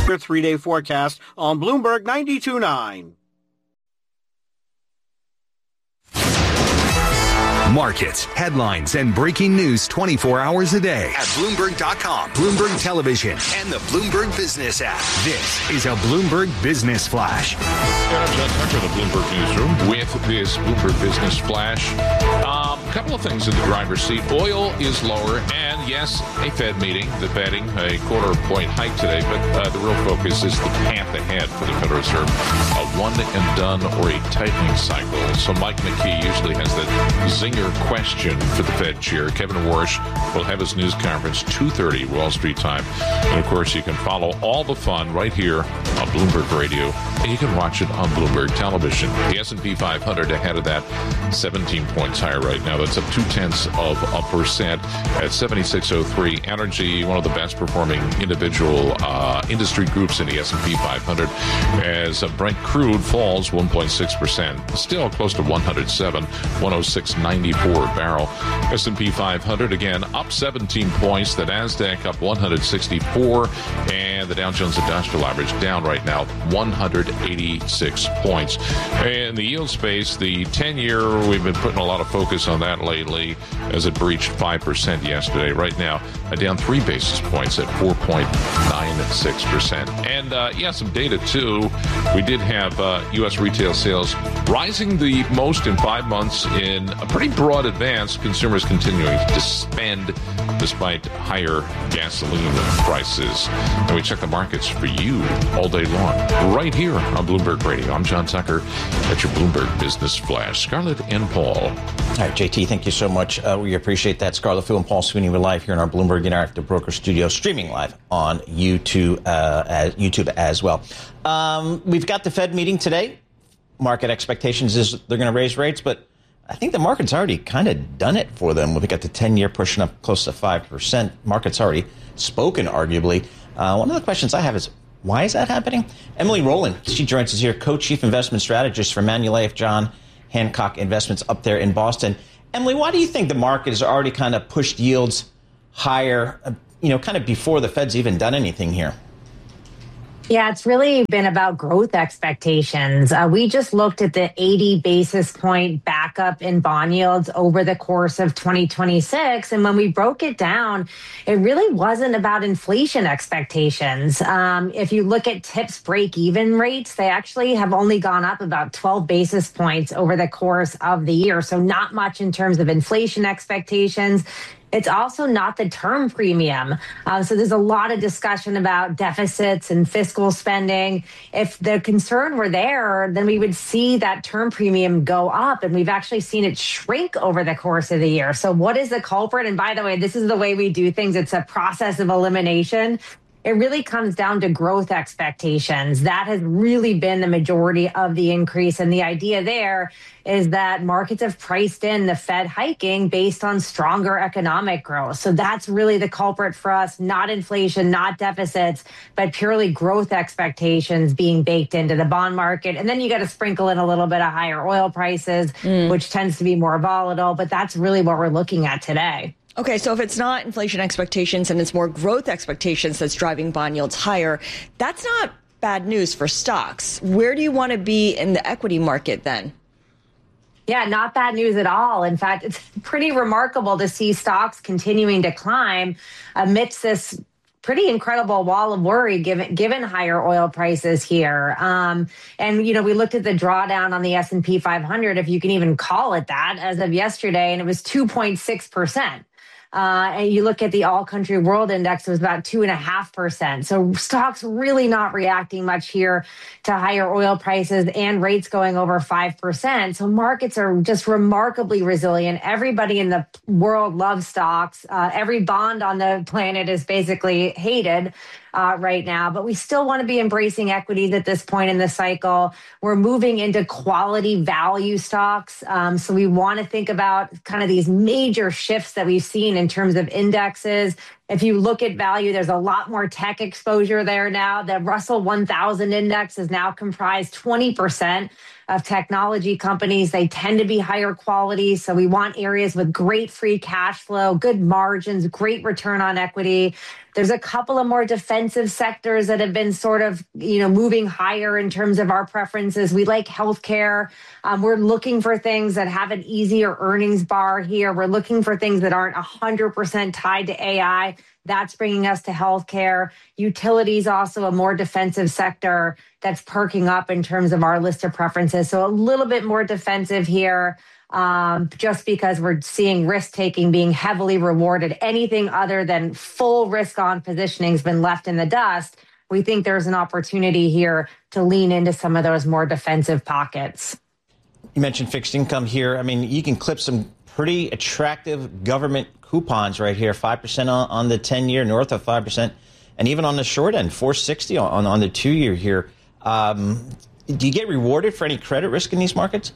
Your 3-day forecast on Bloomberg 92.9. Markets, headlines, and breaking news 24 hours a day at Bloomberg.com, Bloomberg Television, and the Bloomberg Business app. This is a Bloomberg Business Flash. I'm John Tucker, the Bloomberg Newsroom, with this Bloomberg Business Flash. A couple of things in the driver's seat. Oil is lower, and yes, a Fed meeting, the betting a quarter point hike today, but the real focus is the path ahead for the Federal Reserve. A one and done or a tightening cycle. So Mike McKee usually has that zinger question for the Fed chair. Kevin Warsh will have his news conference 2:30 Wall Street time. And of course, you can follow all the fun right here on Bloomberg Radio, and you can watch it on Bloomberg Television. The S&P 500 ahead of that, 17 points higher right now. That's up 0.2% at 7603. Energy, one of the best performing individual industry groups in the S&P 500, as Brent crude falls 1.6%, still close to 107, 106.94 a barrel. S&P 500 again up 17 points. The Nasdaq up 164, and the Dow Jones Industrial Average down right now 186 points. And the yield space, the 10-year, we've been putting a lot of focus on that lately as it breached 5% yesterday. Right now, down 3 basis points at 4.96%. And some data too. We did have U.S. retail sales rising the most in 5 months in a pretty broad advance. Consumers continuing to spend despite higher gasoline prices. And we check the markets for you all day long right here on Bloomberg Radio. I'm John Tucker at your Bloomberg Business Flash. Scarlett and Paul. All right, JT, thank you so much. We appreciate that. Scarlett Fu and Paul Sweeney, we're live here in our Bloomberg Interactive Broker Studio, streaming live on YouTube as well. We've got the Fed meeting today. Market expectations is they're going to raise rates, but I think the market's already kind of done it for them. We've got the 10-year pushing up close to 5%. Market's already spoken, arguably. One of the questions I have is, why is that happening? Emily Rowland, she joins us here, co-chief investment strategist for Manulife John Hancock Investments up there in Boston. Emily, why do you think the market has already kind of pushed yields higher, kind of before the Fed's even done anything here? Yeah, it's really been about growth expectations. We just looked at the 80 basis point backup in bond yields over the course of 2026. And when we broke it down, it really wasn't about inflation expectations. If you look at TIPS break-even rates, they actually have only gone up about 12 basis points over the course of the year. So not much in terms of inflation expectations. It's also not the term premium. So there's a lot of discussion about deficits and fiscal spending. If the concern were there, then we would see that term premium go up, and we've actually seen it shrink over the course of the year. So what is the culprit? And by the way, this is the way we do things. It's a process of elimination. It really comes down to growth expectations. That has really been the majority of the increase. And the idea there is that markets have priced in the Fed hiking based on stronger economic growth. So that's really the culprit for us, not inflation, not deficits, but purely growth expectations being baked into the bond market. And then you got to sprinkle in a little bit of higher oil prices, which tends to be more volatile. But that's really what we're looking at today. Okay, so if it's not inflation expectations and it's more growth expectations that's driving bond yields higher, that's not bad news for stocks. Where do you want to be in the equity market then? Yeah, not bad news at all. In fact, it's pretty remarkable to see stocks continuing to climb amidst this pretty incredible wall of worry given higher oil prices here. And, we looked at the drawdown on the S&P 500, if you can even call it that, as of yesterday, and it was 2.6%. And you look at the All Country World Index, it was about 2.5%. So stocks really not reacting much here to higher oil prices and rates going over 5%. So markets are just remarkably resilient. Everybody in the world loves stocks. Every bond on the planet is basically hated right now, but we still want to be embracing equities at this point in the cycle. We're moving into quality value stocks. So we want to think about kind of these major shifts that we've seen in terms of indexes. If you look at value, there's a lot more tech exposure there now. The Russell 1000 index is now comprised 20% of technology companies. They tend to be higher quality. So we want areas with great free cash flow, good margins, great return on equity. There's a couple of more defensive sectors that have been sort of, moving higher in terms of our preferences. We like healthcare. We're looking for things that have an easier earnings bar here. We're looking for things that aren't 100% tied to AI. That's bringing us to healthcare. Utilities, also a more defensive sector that's perking up in terms of our list of preferences. So a little bit more defensive here, just because we're seeing risk taking being heavily rewarded. Anything other than full risk on positioning has been left in the dust. We think there's an opportunity here to lean into some of those more defensive pockets. You mentioned fixed income here. I mean, you can clip some pretty attractive government coupons right here, 5% on the 10-year, north of 5%, and even on the short end, 4.60 on the 2-year here. Do you get rewarded for any credit risk in these markets?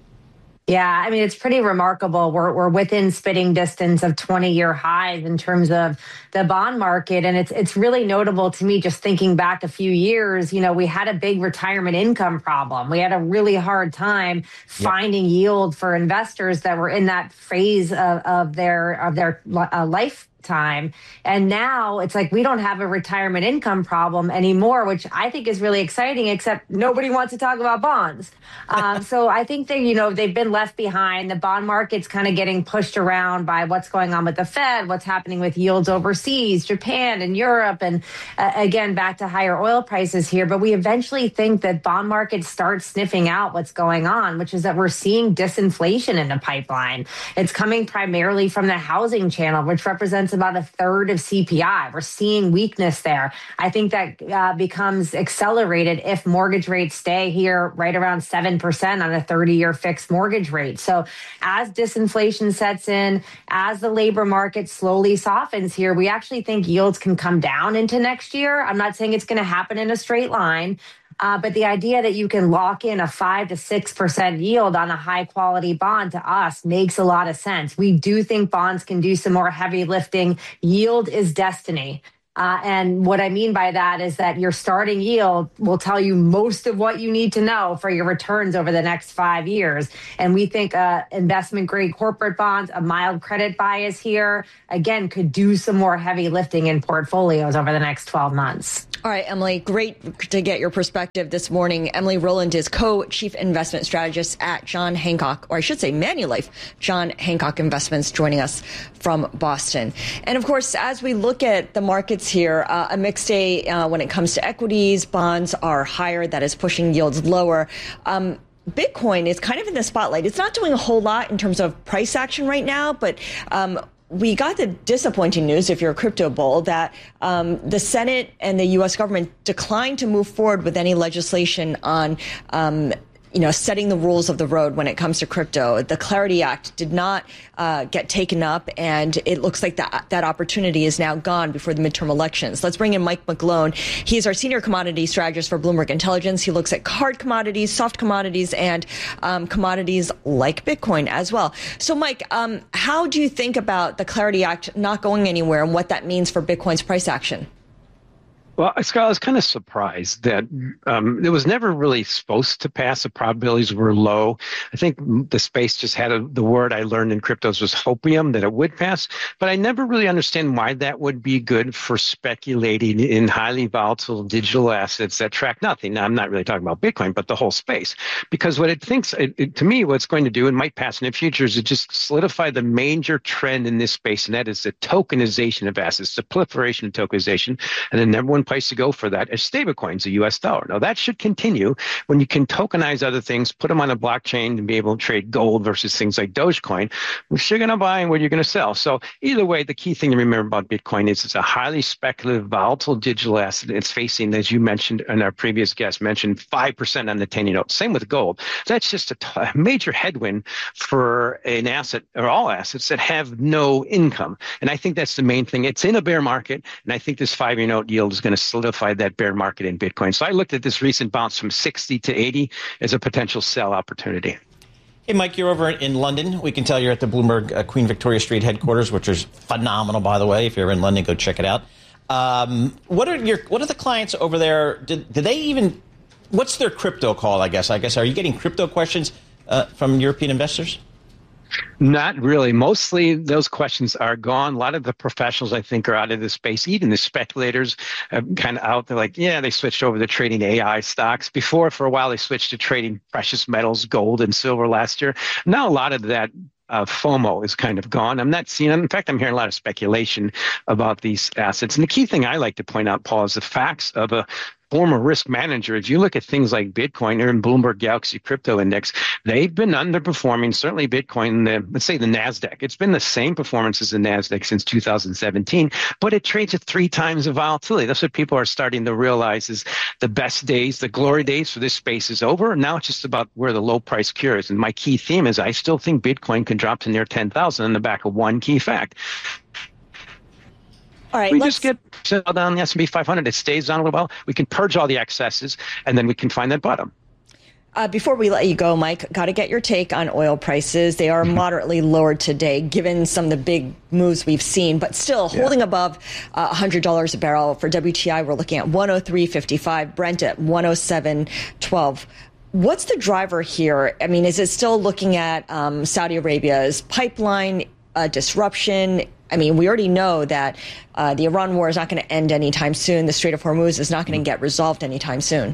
Yeah, I mean, it's pretty remarkable. We're within spitting distance of 20-year highs in terms of the bond market. And it's really notable to me, just thinking back a few years, we had a big retirement income problem. We had a really hard time finding yield for investors that were in that phase of their lifetime. And now it's like we don't have a retirement income problem anymore, which I think is really exciting, except nobody wants to talk about bonds. So I think that, they've been left behind. The bond market's kind of getting pushed around by what's going on with the Fed, what's happening with yields overseas, Japan and Europe, and again, back to higher oil prices here. But we eventually think that bond markets start sniffing out what's going on, which is that we're seeing disinflation in the pipeline. It's coming primarily from the housing channel, which represents about a third of CPI. We're seeing weakness there. I think that becomes accelerated if mortgage rates stay here right around 7% on a 30-year fixed mortgage rate. So as disinflation sets in, as the labor market slowly softens here, we actually think yields can come down into next year. I'm not saying it's going to happen in a straight line, but the idea that you can lock in a 5 to 6% yield on a high quality bond to us makes a lot of sense. We do think bonds can do some more heavy lifting. Yield is destiny. And what I mean by that is that your starting yield will tell you most of what you need to know for your returns over the next 5 years. And we think investment grade corporate bonds, a mild credit bias here, again, could do some more heavy lifting in portfolios over the next 12 months. All right, Emily, great to get your perspective this morning. Emily Rowland is co-chief investment strategist at John Hancock, or I should say Manulife, John Hancock Investments, joining us from Boston. And of course, as we look at the markets here, a mixed day when it comes to equities. Bonds are higher. That is pushing yields lower. Bitcoin is kind of in the spotlight. It's not doing a whole lot in terms of price action right now, but we got the disappointing news, if you're a crypto bull, that the Senate and the U.S. government declined to move forward with any legislation on setting the rules of the road when it comes to crypto. The Clarity Act did not get taken up, and it looks like that opportunity is now gone before the midterm elections. Let's bring in Mike McGlone. He's our senior commodity strategist for Bloomberg Intelligence. He looks at hard commodities, soft commodities, and commodities like Bitcoin as well. So, Mike, how do you think about the Clarity Act not going anywhere and what that means for Bitcoin's price action? Well, Scott, I was kind of surprised that it was never really supposed to pass. The probabilities were low. I think the space just had the word I learned in cryptos was hopium, that it would pass. But I never really understand why that would be good for speculating in highly volatile digital assets that track nothing. Now, I'm not really talking about Bitcoin, but the whole space. Because what it thinks, to me, what it's going to do, and might pass in the future, is it just solidify the major trend in this space, and that is the tokenization of assets, the proliferation of tokenization. And the number one place to go for that is stablecoins, the US dollar. Now, that should continue when you can tokenize other things, put them on a blockchain to be able to trade gold versus things like Dogecoin, which you're going to buy and what you're going to sell. So either way, the key thing to remember about Bitcoin is it's a highly speculative, volatile digital asset. It's facing, as you mentioned, and our previous guest mentioned, 5% on the 10-year note. Same with gold. That's just a major headwind for an asset, or all assets, that have no income. And I think that's the main thing. It's in a bear market, and I think this 5-year note yield is going to solidify that bear market in Bitcoin. So I looked at this recent bounce from 60 to 80 as a potential sell opportunity. Hey, Mike, you're over in London. We can tell you're at the Bloomberg Queen Victoria Street headquarters, which is phenomenal, by the way. If you're in London, go check it out. What are the clients over there? Did they even? What's their crypto call? I guess are you getting crypto questions from European investors? Not really. Mostly those questions are gone. A lot of the professionals, I think, are out of the space. Even the speculators are kind of out. They're like, yeah, they switched over to trading AI stocks. Before, for a while, they switched to trading precious metals, gold and silver last year. Now a lot of that FOMO is kind of gone. I'm not seeing, in fact, I'm hearing a lot of speculation about these assets. And the key thing I like to point out, Paul, is the facts of a former risk manager. If you look at things like Bitcoin or in Bloomberg Galaxy Crypto Index, they've been underperforming, certainly Bitcoin, let's say the NASDAQ. It's been the same performance as the NASDAQ since 2017, but it trades at 3 times the volatility. That's what people are starting to realize is the best days, the glory days for this space is over. Now it's just about where the low price cures. And my key theme is I still think Bitcoin can drop to near 10,000 on the back of one key fact. All right, we just get down the S&P 500. It stays down a little while. We can purge all the excesses, and then we can find that bottom. Before we let you go, Mike, got to get your take on oil prices. They are moderately lower today, given some of the big moves we've seen, but still holding above $100 a barrel. For WTI, we're looking at 103.55, Brent at 107.12. What's the driver here? I mean, is it still looking at Saudi Arabia's pipeline disruption? I mean, we already know that the Iran war is not going to end anytime soon. The Strait of Hormuz is not going to get resolved anytime soon.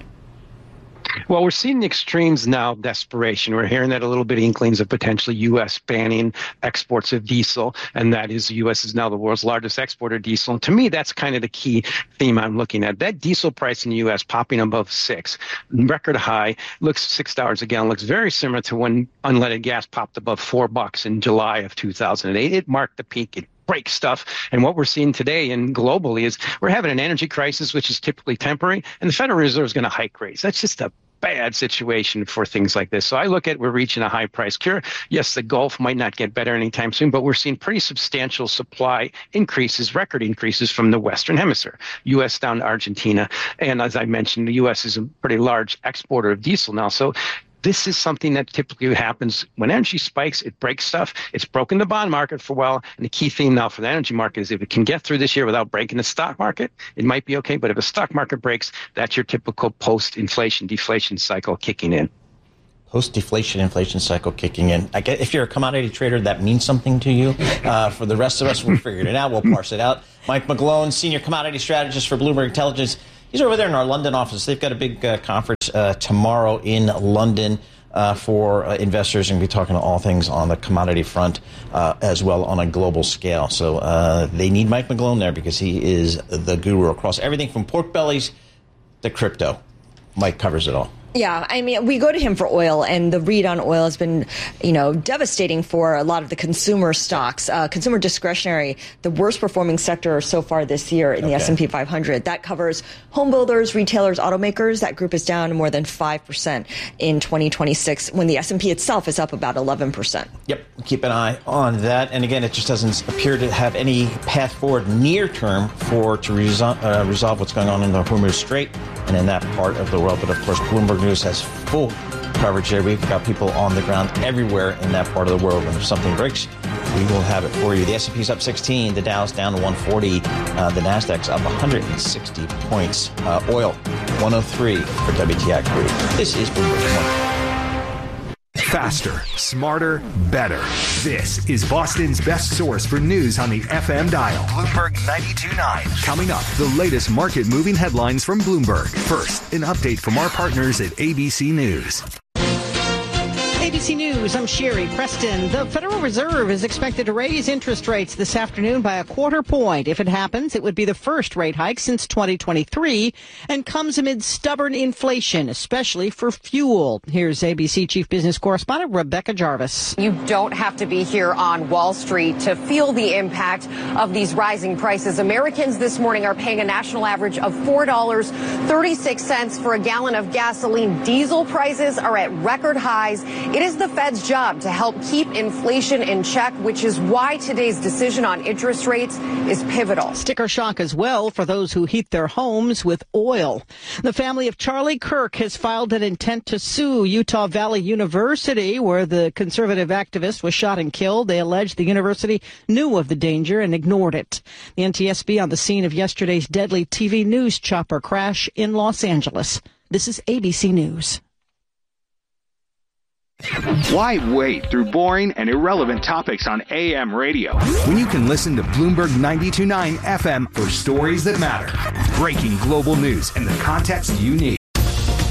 Well, we're seeing the extremes now, desperation. We're hearing that a little bit inklings of potentially U.S. banning exports of diesel, and that is the U.S. is now the world's largest exporter of diesel. And to me, that's kind of the key theme I'm looking at. That diesel price in the U.S. popping above $6, record high, looks $6 a gallon, looks very similar to when unleaded gas popped above $4 in July of 2008. It marked the peak. It break stuff. And what we're seeing today and globally is we're having an energy crisis, which is typically temporary, and the Federal Reserve is going to hike rates. That's just a bad situation for things like this. So I look at we're reaching a high price cure. Yes, the Gulf might not get better anytime soon, but we're seeing pretty substantial supply increases, record increases from the Western Hemisphere, U.S. down to Argentina. And as I mentioned, the U.S. is a pretty large exporter of diesel now. So this is something that typically happens when energy spikes. It breaks stuff. It's broken the bond market for a while. And the key theme now for the energy market is if it can get through this year without breaking the stock market, it might be okay. But if a stock market breaks, that's your typical post-inflation, deflation cycle kicking in. Post-deflation, inflation cycle kicking in. I guess if you're a commodity trader, that means something to you. For the rest of us, we'll figure it out. We'll parse it out. Mike McGlone, Senior Commodity Strategist for Bloomberg Intelligence. He's over there in our London office. They've got a big conference tomorrow in London for investors, and we'll be talking to all things on the commodity front as well on a global scale. So they need Mike McGlone there because he is the guru across everything from pork bellies to crypto. Mike covers it all. Yeah, I mean, we go to him for oil, and the read on oil has been, devastating for a lot of the consumer stocks. Consumer discretionary, the worst performing sector so far this year in the S&P 500. That covers home builders, retailers, automakers. That group is down more than 5% in 2026, when the S&P itself is up about 11%. Yep, keep an eye on that. And again, it just doesn't appear to have any path forward near term to resolve what's going on in the Hormuz Strait and in that part of the world. But of course, Bloomberg News has full coverage there. We've got people on the ground everywhere in that part of the world. And if something breaks, we will have it for you. The S&P's up 16. The Dow's down to 140. The Nasdaq's up 160 points. Oil, 103 for WTI crude. This is Bloomberg Morning. Faster, smarter, better. This is Boston's best source for news on the FM dial. Bloomberg 92.9. Coming up, the latest market-moving headlines from Bloomberg. First, an update from our partners at ABC News. ABC News, I'm Sherry Preston. The Federal Reserve is expected to raise interest rates this afternoon by 1/4 point. If it happens, it would be the first rate hike since 2023 and comes amid stubborn inflation, especially for fuel. Here's ABC Chief Business Correspondent Rebecca Jarvis. You don't have to be here on Wall Street to feel the impact of these rising prices. Americans this morning are paying a national average of $4.36 for a gallon of gasoline. Diesel prices are at record highs It is the Fed's job to help keep inflation in check, which is why today's decision on interest rates is pivotal. Sticker shock as well for those who heat their homes with oil. The family of Charlie Kirk has filed an intent to sue Utah Valley University, where the conservative activist was shot and killed. They allege the university knew of the danger and ignored it. The NTSB on the scene of yesterday's deadly TV news chopper crash in Los Angeles. This is ABC News. Why wade through boring and irrelevant topics on AM radio when you can listen to Bloomberg 92.9 FM for stories that matter, breaking global news, and the context you need?